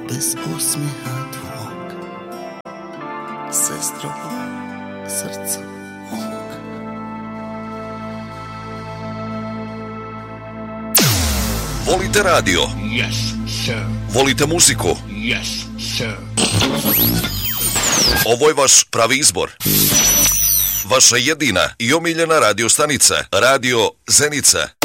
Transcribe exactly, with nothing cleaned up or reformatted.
bez osmijeha tvog, sestro srca mog. Volite radio? Yes, sir. Volite muziku? Yes, sir. Ovo je vaš pravi izbor. Vaša jedina i omiljena radio stanica, Radio Zenica.